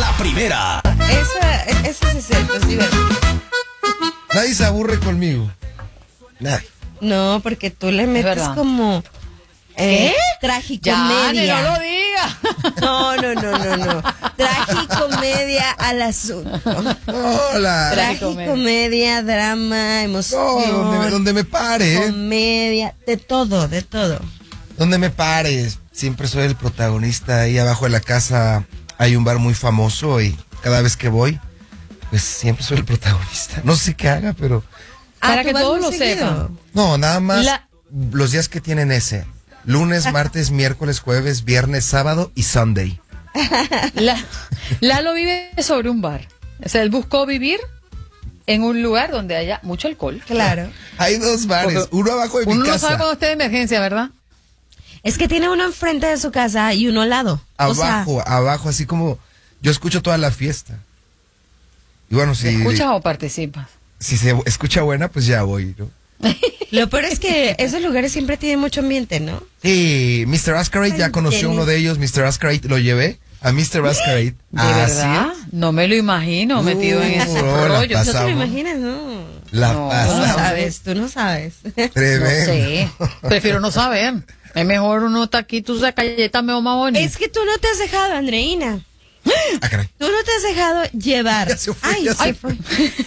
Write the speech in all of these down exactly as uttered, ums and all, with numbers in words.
la primera. Esa, esa sí es cierto, es divertido. Nadie se aburre conmigo. Nadie. No, porque tú le metes como... ¿Qué? Eh, tragicomedia. Ya, no lo diga. No, no, no, no, no. Tragicomedia al asunto. Hola. Tragicomedia, drama, emoción. No, donde, me, donde me pare. Comedia, de todo, de todo. Donde me pares. Siempre soy el protagonista. Ahí abajo de la casa hay un bar muy famoso y cada vez que voy, pues siempre soy el protagonista. No sé qué haga, pero... Para Ah, que todos lo sepan. No, nada más La... los días que tienen ese. Lunes, martes, miércoles, jueves, viernes, sábado y Sunday. La, Lalo vive sobre un bar. O sea, él buscó vivir en un lugar donde haya mucho alcohol. Claro. Hay dos bares, Porque uno abajo de mi uno no casa. sabe cuando esté de emergencia, ¿verdad? Es que tiene uno enfrente de su casa y uno al lado. Abajo, O sea, abajo, así como yo escucho toda la fiesta. Y bueno, si, ¿Escuchas o participas? si se escucha buena, pues ya voy, ¿no? lo peor es que esos lugares siempre tienen mucho ambiente, ¿no? Sí, mister Ascarate, ya conoció uno de ellos, mister Ascarate, lo llevé a mister Ascarate. ¿De verdad? No me lo imagino metido en ese no, la rollo. ¿No te lo pasamos. imaginas? No. La No, Tú no pasamos. sabes, tú no sabes. No Tremendo. sé. Prefiero no saber. Es mejor uno está aquí, tú esa galleta me más bonita. Es que tú no te has dejado, Andreina. Ah, caray. Tú no te has dejado llevar. Ya se fue, Ay, ya se se fue.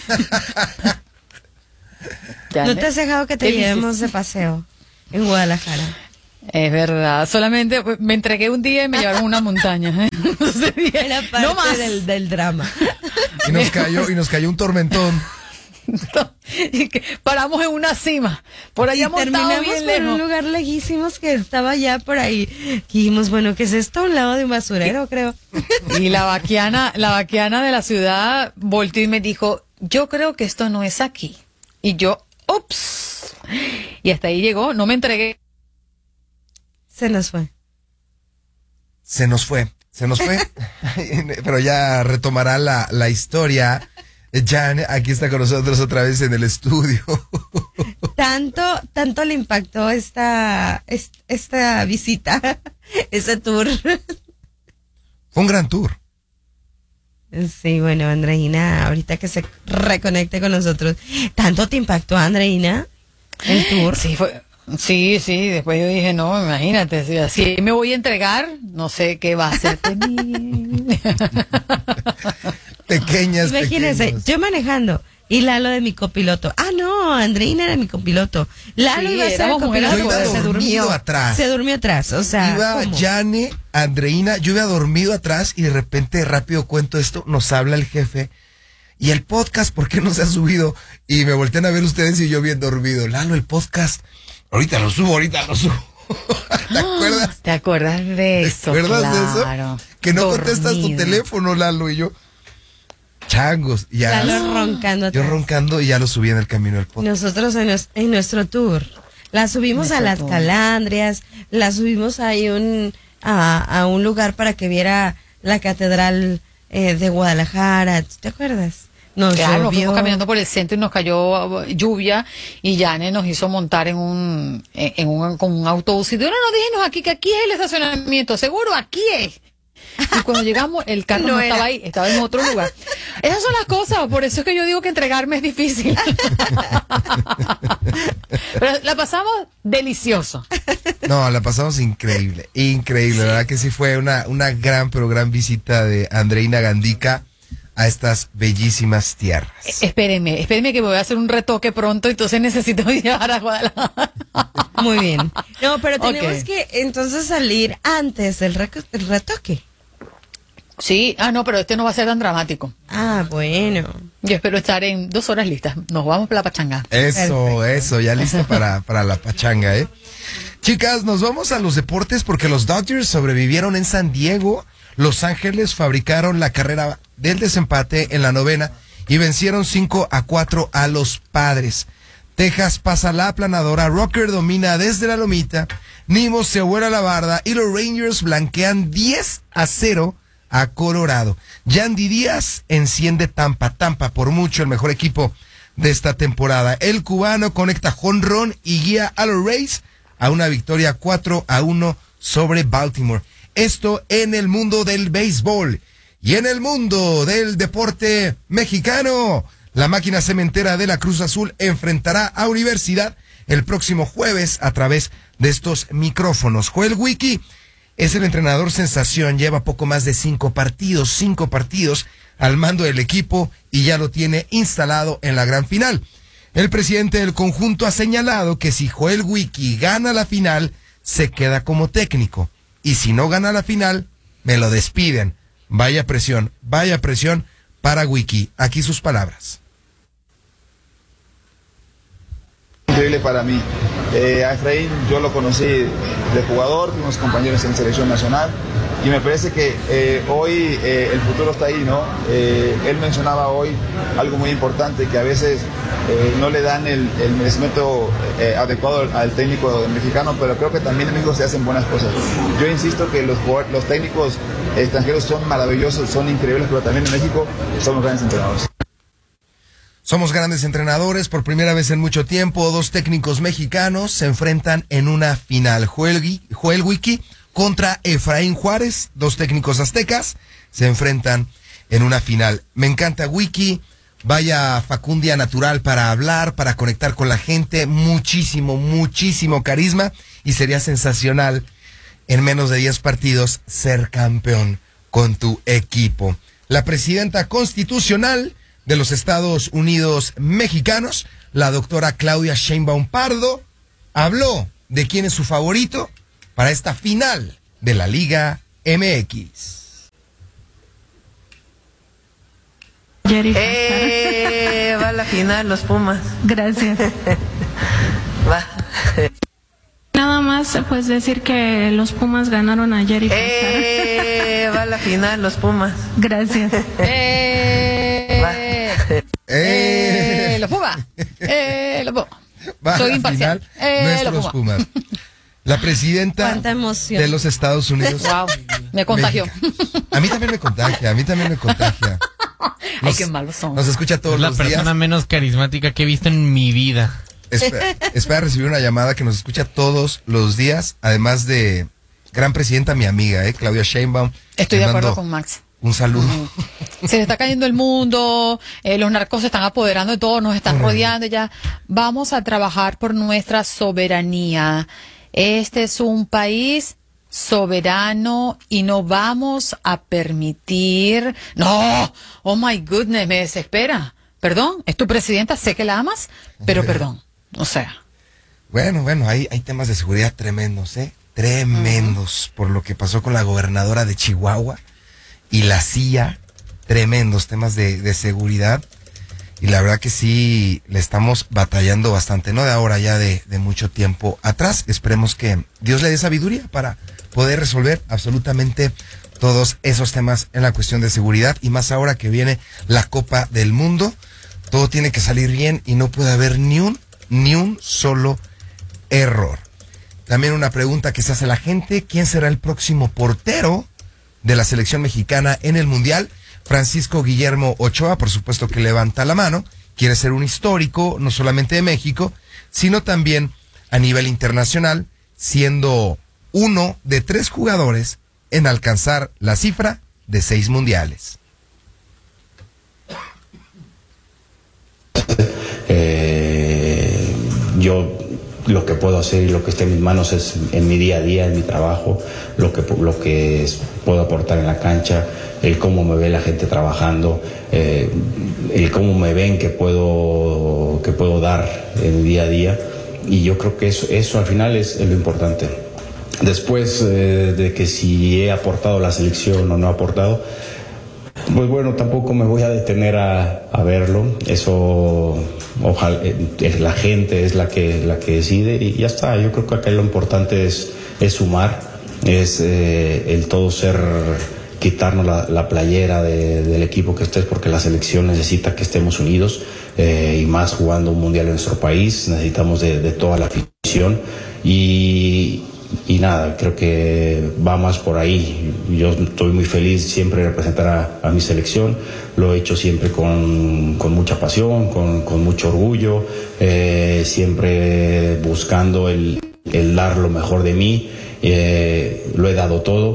Ya No ves. te has dejado que te ¿Qué dices? llevemos de paseo en Guadalajara. Es verdad. Solamente pues, me entregué un día y me llevaron a una montaña. ¿eh? Entonces dije, Era parte no más. Del, del drama. Y nos cayó, y nos cayó un tormentón. Y que paramos en una cima. Por allá Y montado terminamos bien por lejos. un lugar lejísimos que estaba ya por ahí. Y dijimos, bueno, ¿qué es esto? Un lado de un basurero, creo. Y la vaquiana, la vaquiana de la ciudad volteó y me dijo, yo creo que esto no es aquí. Y yo, ups. Y hasta ahí llegó, no me entregué. Se nos fue. Se nos fue, se nos fue. Pero ya retomará la, la historia. Jan, aquí está con nosotros otra vez en el estudio. Tanto, tanto le impactó esta, es- esta visita, ese tour. Fue un gran tour. Sí, bueno, Andreina, ahorita que se reconecte con nosotros. ¿Tanto te impactó, Andreina, el tour? Sí, fue, sí, sí, después yo dije, no, imagínate, si así me voy a entregar, no sé qué va a hacer de mí. Pequeñas, Imagínense, pequeños. yo manejando y Lalo de mi copiloto. Ah, no, Andreina era mi copiloto. Lalo Sí, iba a ser el éramos mujeres copiloto, Yo iba pero se dormido durmió. atrás. Se durmió atrás, o sea, Iba ¿cómo? Jane, Andreina, yo iba dormido atrás y de repente, rápido cuento esto, nos habla el jefe. Y el podcast, ¿por qué no se ha subido? Y me voltean a ver ustedes y yo bien dormido. Lalo, el podcast, ahorita lo subo, ahorita lo subo. ¿Te acuerdas? ¿Te acuerdas de ¿Te eso? acuerdas Claro. de eso? Que no contestas tu Dormido. teléfono, Lalo, y yo. Changos, ya. Lalo roncando Yo atrás. roncando y ya lo subí en el camino del podcast. Nosotros en, nos- en nuestro tour la subimos a Nuestro las tour. Calandrias, la subimos ahí un, a, a un lugar para que viera la catedral eh, de Guadalajara. ¿Tú ¿Te acuerdas? Nos Claro, nos llovió. fuimos caminando por el centro y nos cayó uh, lluvia y Yane nos hizo montar en un, en, en un, con un autobús y dijo, no, no, déjenos aquí, que aquí es el estacionamiento, seguro, aquí es. Y cuando llegamos, el carro no, No estaba era. ahí, estaba en otro lugar. Esas son las cosas, por eso es que yo digo que entregarme es difícil. Pero la pasamos delicioso. No, la pasamos increíble, increíble, la verdad que sí fue una, una gran, pero gran visita de Andreina Gandica a estas bellísimas tierras. Espéreme, espéreme que me voy a hacer un retoque pronto, entonces necesito llevar a Guadalajara. Muy bien. No, pero Ok. tenemos que entonces salir antes del reco- del retoque. Sí, ah, no, pero este no va a ser tan dramático. Ah, bueno. Yo espero estar en dos horas listas. Nos vamos para la pachanga. Eso, Perfecto. eso, ya listo para, para la pachanga, ¿eh? Chicas, nos vamos a los deportes porque los Dodgers sobrevivieron en San Diego. Los Ángeles fabricaron la carrera del desempate en la novena y vencieron cinco a cuatro a los Padres. Texas pasa la aplanadora, Rocker domina desde la lomita, Nimmo se vuela la barda y los Rangers blanquean diez a cero a Colorado. Yandy Díaz enciende Tampa, Tampa por mucho el mejor equipo de esta temporada. El cubano conecta jonrón y guía a los Rays a una victoria cuatro a uno sobre Baltimore. Esto en el mundo del béisbol. Y en el mundo del deporte mexicano, la máquina cementera de la Cruz Azul enfrentará a Universidad el próximo jueves a través de estos micrófonos. Joel Wiki es el entrenador sensación, lleva poco más de cinco partidos, cinco partidos al mando del equipo y ya lo tiene instalado en la gran final. El presidente del conjunto ha señalado que si Joel Wiki gana la final, se queda como técnico. Y si no gana la final, me lo despiden. Vaya presión, vaya presión para Wiki. Aquí sus palabras. Increíble para mí. Eh, a Efraín yo lo conocí de jugador, fuimos compañeros en selección nacional y me parece que eh, hoy eh, el futuro está ahí, ¿no? Eh, él mencionaba hoy algo muy importante, que a veces eh, no le dan el, el merecimiento eh, adecuado al técnico mexicano, pero creo que también en México se hacen buenas cosas. Yo insisto que los, los técnicos extranjeros son maravillosos, son increíbles, pero también en México somos grandes entrenadores. Somos grandes entrenadores, por primera vez en mucho tiempo, dos técnicos mexicanos se enfrentan en una final. Joel, Joel Wiki contra Efraín Juárez, dos técnicos aztecas, se enfrentan en una final. Me encanta Wiki, vaya facundia natural para hablar, para conectar con la gente, muchísimo, muchísimo carisma y sería sensacional en menos de diez partidos ser campeón con tu equipo. La presidenta constitucional de los Estados Unidos mexicanos, la doctora Claudia Sheinbaum Pardo, habló de quién es su favorito para esta final de la Liga M X. Eh, va a la final los Pumas. Gracias. Va. Nada más pues decir que los Pumas ganaron ayer y eh, va a la final los Pumas. Gracias. Eh, Va. Eh, eh, los Pumas. Eh, los Pumas. Va Soy a la imparcial. final, Eh, nuestros los Pumas. Pumas. La presidenta Cuánta emoción. de los Estados Unidos. Wow, me contagió. Mexicana. A mí también me contagia, a mí también me contagia. Ay, qué malos son. Nos escucha todos Es la los persona días. menos carismática que he visto en mi vida. Espera, espera recibir una llamada que nos escucha todos los días, además de gran presidenta, mi amiga, ¿eh? Claudia Sheinbaum. Estoy Le de acuerdo mando con Max. Un saludo. Se le está cayendo el mundo, eh, los narcos se están apoderando de todo, nos están rodeando ya. Vamos a trabajar por nuestra soberanía. Este es un país soberano y no vamos a permitir... No, oh my goodness, me desespera. Perdón, es tu presidenta, sé que la amas, pero perdón, o sea. Bueno, bueno, hay, hay temas de seguridad tremendos, ¿eh? Tremendos, uh-huh. Por lo que pasó con la gobernadora de Chihuahua y la C I A, tremendos temas de, de seguridad. Y la verdad que sí, le estamos batallando bastante, no de ahora, ya de, de mucho tiempo atrás. Esperemos que Dios le dé sabiduría para poder resolver absolutamente todos esos temas en la cuestión de seguridad. Y más ahora que viene la Copa del Mundo, todo tiene que salir bien y no puede haber ni un, ni un solo error. También una pregunta que se hace la gente, ¿quién será el próximo portero de la selección mexicana en el Mundial? Francisco Guillermo Ochoa, por supuesto que levanta la mano, quiere ser un histórico, no solamente de México, sino también a nivel internacional, siendo uno de tres jugadores en alcanzar la cifra de seis mundiales. Eh, yo lo que puedo hacer y lo que esté en mis manos es en mi día a día, en mi trabajo, lo que, lo que es, puedo aportar en la cancha, el cómo me ve la gente trabajando, eh, el cómo me ven que puedo, que puedo dar en el día a día. Y yo creo que eso, eso al final es, es lo importante. Después eh, de que si he aportado a la selección o no he aportado, pues bueno, tampoco me voy a detener a, a verlo. Eso, ojalá, eh, la gente es la que, la que decide y ya está. Yo creo que acá lo importante es, es sumar, es eh, el todo ser, quitarnos la, la playera de, del equipo que estés, porque la selección necesita que estemos unidos, eh, y más jugando un mundial en nuestro país, necesitamos de, de toda la afición y... Y nada, creo que va más por ahí. Yo estoy muy feliz siempre de representar a, a mi selección. Lo he hecho siempre con, con mucha pasión, con, con mucho orgullo, eh, siempre buscando el, el dar lo mejor de mí. Eh, lo he dado todo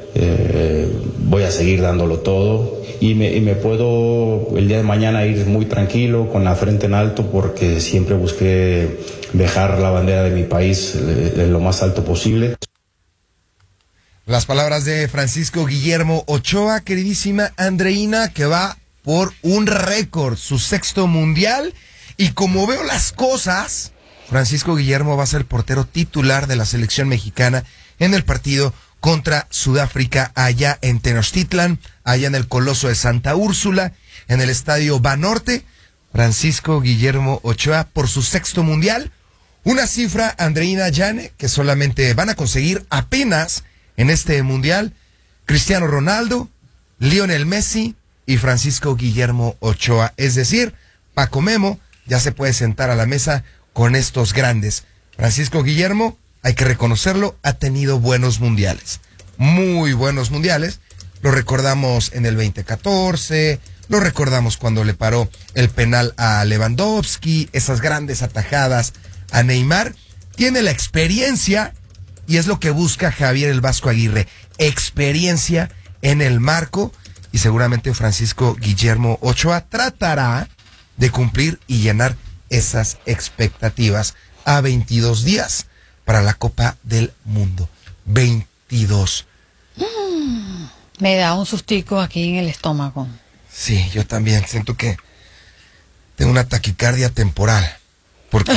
eh, voy a seguir dándolo todo y me, y me puedo el día de mañana ir muy tranquilo, con la frente en alto, porque siempre busqué dejar la bandera de mi país eh, en lo más alto posible. Las palabras de Francisco Guillermo Ochoa, queridísima Andreina, que va por un récord, su sexto mundial. Y como veo las cosas, Francisco Guillermo va a ser portero titular de la selección mexicana en el partido contra Sudáfrica allá en Tenochtitlan, allá en el Coloso de Santa Úrsula, en el Estadio Banorte. Francisco Guillermo Ochoa por su sexto mundial. Una cifra, Andreina Llane, que solamente van a conseguir apenas en este mundial Cristiano Ronaldo, Lionel Messi y Francisco Guillermo Ochoa. Es decir, Paco Memo ya se puede sentar a la mesa con estos grandes. Francisco Guillermo, hay que reconocerlo, ha tenido buenos mundiales. Muy buenos mundiales. Lo recordamos en el veinte catorce, lo recordamos cuando le paró el penal a Lewandowski, esas grandes atajadas a Neymar. Tiene la experiencia, y es lo que busca Javier el Vasco Aguirre, experiencia en el marco, y seguramente Francisco Guillermo Ochoa tratará de cumplir y llenar esas expectativas a veintidós días para la Copa del Mundo. veintidós. Mm, me da un sustico aquí en el estómago. Sí, yo también siento que tengo una taquicardia temporal, porque...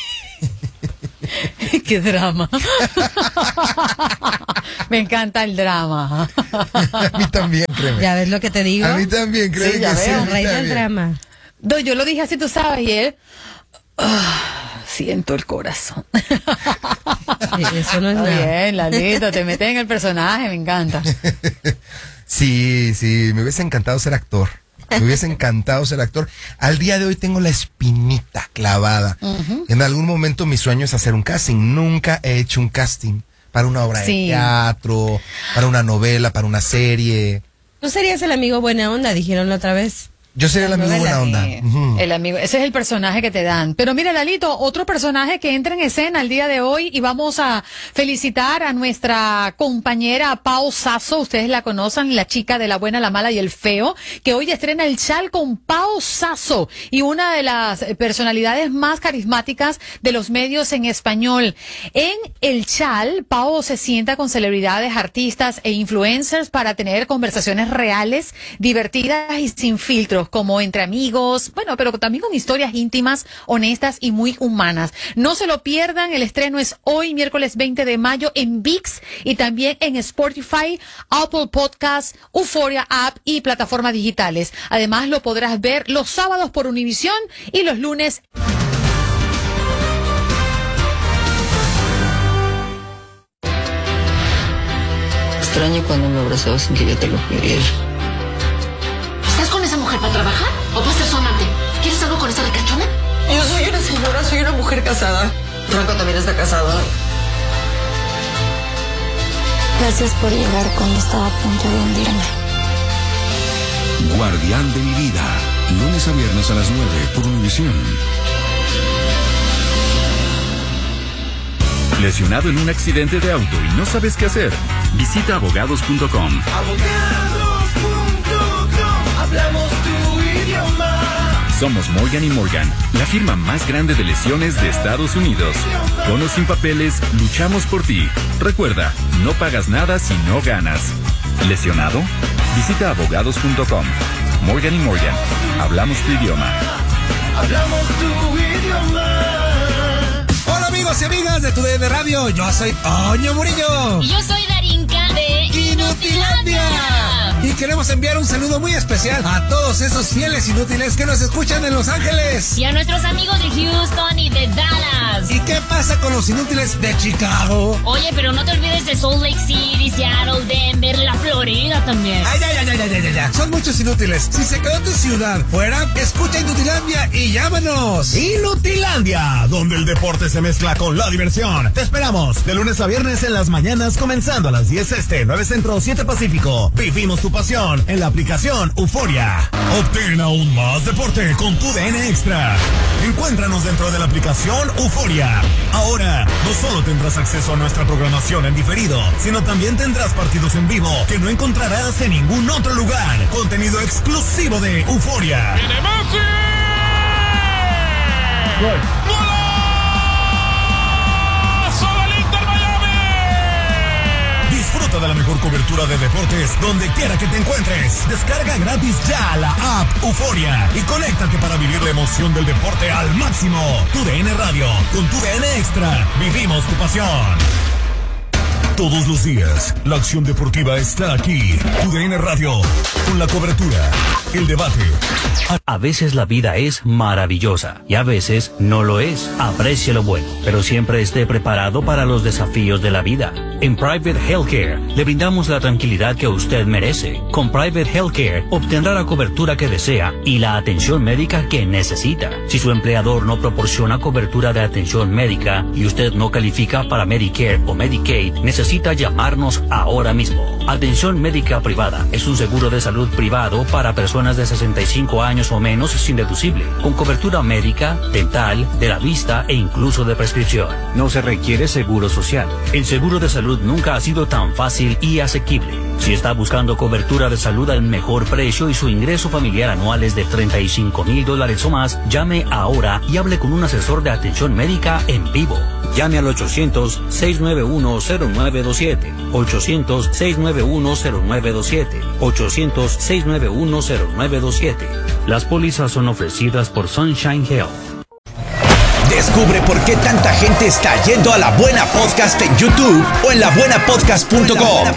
¡Qué drama! Me encanta el drama. A mí también, créeme. Ya ves lo que te digo. A mí también, créeme. Sí, ya que sí, veo. a mí Rey del también. drama. No, yo lo dije así, tú sabes, y él... ah, siento el corazón. Sí, eso no es Está nada. bien, Lalito, te metes en el personaje, me encanta. Sí, sí, me hubiese encantado ser actor. Me hubiese encantado ser actor. Al día de hoy tengo la espinita clavada. Uh-huh. En algún momento mi sueño es hacer un casting. Nunca he hecho un casting para una obra Sí. de teatro, para una novela, para una serie. Tú serías el amigo buena onda, dijeron la otra vez. Yo sería el amigo buena onda. Sí, Uh-huh. el amigo, ese es el personaje que te dan. Pero mira, Lalito, otro personaje que entra en escena el día de hoy, y vamos a felicitar a nuestra compañera Pao Sasso. Ustedes la conocen, la chica de La Buena, la Mala y el Feo, que hoy estrena El Chal con Pao Sasso, y una de las personalidades más carismáticas de los medios en español. En El Chal, Pao se sienta con celebridades, artistas e influencers para tener conversaciones reales, divertidas y sin filtros, como entre amigos, bueno, pero también con historias íntimas, honestas y muy humanas. No se lo pierdan, el estreno es hoy, miércoles veinte de mayo, en ViX y también en Spotify, Apple Podcasts, Euphoria App y plataformas digitales. Además, lo podrás ver los sábados por Univisión y los lunes. Extraño cuando me abrazabas sin que yo te lo pidiera. ¿Estás con esa mujer para trabajar o para ser su amante? ¿Quieres algo con esa ricachona? Yo soy una señora, soy una mujer casada. Franco también está casado. Gracias por llegar cuando estaba a punto de hundirme. Guardián de mi vida, lunes a viernes a las nueve por Univisión. ¿Lesionado en un accidente de auto y no sabes qué hacer? Visita abogados punto com. abogados punto com, hablamos tu idioma. Somos Morgan y Morgan, la firma más grande de lesiones de Estados Unidos. Con o sin papeles, luchamos por ti. Recuerda, no pagas nada si no ganas. ¿Lesionado? Visita abogados punto com. Morgan y Morgan, hablamos tu idioma. Hablamos tu idioma. Hola amigos y amigas de Tu D N Radio, yo soy Toño Murillo. Y yo soy Darinka de Inutilandia. Y queremos enviar un saludo muy especial a todos esos fieles inútiles que nos escuchan en Los Ángeles. Y a nuestros amigos de Houston y de Dallas. ¿Y qué pasa con los inútiles de Chicago? Oye, pero no te olvides de Salt Lake City, Seattle, Denver, la Florida también. Ay, ay, ay, ay, ay, ay, ay. Son muchos inútiles. Si se quedó tu ciudad fuera, escucha Inutilandia y llámanos. Inutilandia, donde el deporte se mezcla con la diversión. Te esperamos de lunes a viernes en las mañanas, comenzando a las diez este, nueve centro, siete pacífico. Vivimos tu pasión en la aplicación Euforia. Obtén aún más deporte con tu D N Extra. Encuéntranos dentro de la aplicación Euforia. Ahora, no solo tendrás acceso a nuestra programación en diferido, sino también tendrás partidos en vivo que no encontrarás en ningún otro lugar. Contenido exclusivo de Euforia. ¡Viene Messi! ¡Gol! Disfruta de la mejor cobertura de deportes donde quiera que te encuentres. Descarga gratis ya la app Euforia y conéctate para vivir la emoción del deporte al máximo. Tu D N Radio, con tu D N Extra, vivimos tu pasión. Todos los días, la acción deportiva está aquí. Tu D N Radio, con la cobertura, el debate. A veces la vida es maravillosa y a veces no lo es. Aprecia lo bueno, pero siempre esté preparado para los desafíos de la vida. En Private Healthcare le brindamos la tranquilidad que usted merece. Con Private Healthcare obtendrá la cobertura que desea y la atención médica que necesita. Si su empleador no proporciona cobertura de atención médica y usted no califica para Medicare o Medicaid, necesita llamarnos ahora mismo. Atención médica privada es un seguro de salud privado para personas de sesenta y cinco años o menos sin deducible, con cobertura médica, dental, de la vista e incluso de prescripción. No se requiere seguro social. El seguro de salud nunca ha sido tan fácil y asequible. Si está buscando cobertura de salud al mejor precio y su ingreso familiar anual es de treinta y cinco mil dólares o más, llame ahora y hable con un asesor de atención médica en vivo. Llame al ochocientos, seis nueve uno, cero nueve dos siete, ochocientos, seis nueve uno, cero nueve dos siete, ochocientos, seis nueve uno, cero nueve dos siete. Las pólizas son ofrecidas por Sunshine Health. Descubre por qué tanta gente está yendo a La Buena Podcast en YouTube o en la buena podcast punto com.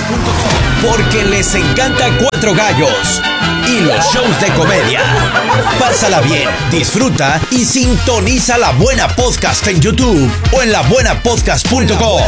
Porque les encanta Cuatro Gallos y los shows de comedia. Pásala bien, disfruta y sintoniza La Buena Podcast en YouTube o en la buena podcast punto com.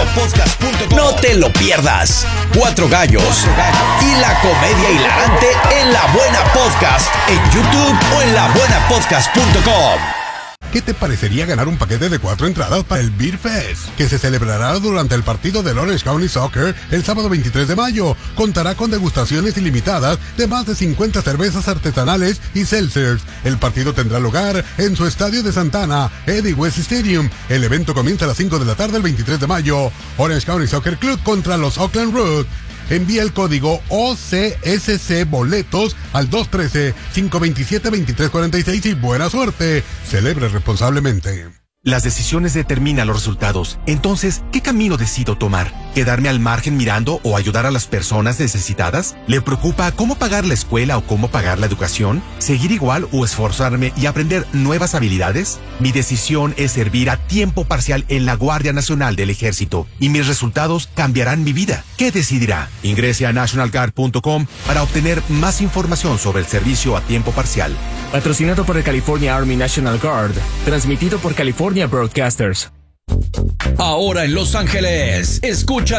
No te lo pierdas. Cuatro Gallos y la comedia hilarante en La Buena Podcast en YouTube o en la buena podcast punto com. ¿Qué te parecería ganar un paquete de cuatro entradas para el Beer Fest, que se celebrará durante el partido del Orange County Soccer el sábado veintitrés de mayo? Contará con degustaciones ilimitadas de más de cincuenta cervezas artesanales y seltzers. El partido tendrá lugar en su estadio de Santana, Eddie West Stadium. El evento comienza a las cinco de la tarde el veintitrés de mayo. Orange County Soccer Club contra los Oakland Roots. Envía el código O C S C Boletos al dos uno tres, cinco dos siete, dos tres cuatro seis y buena suerte. Celebre responsablemente. Las decisiones determinan los resultados. Entonces, ¿qué camino decido tomar? ¿Quedarme al margen mirando o ayudar a las personas necesitadas? ¿Le preocupa cómo pagar la escuela o cómo pagar la educación? ¿Seguir igual o esforzarme y aprender nuevas habilidades? Mi decisión es servir a tiempo parcial en la Guardia Nacional del Ejército y mis resultados cambiarán mi vida. ¿Qué decidirá? Ingrese a national guard punto com para obtener más información sobre el servicio a tiempo parcial. Patrocinado por el California Army National Guard. Transmitido por California Broadcasters. Ahora en Los Ángeles, escucha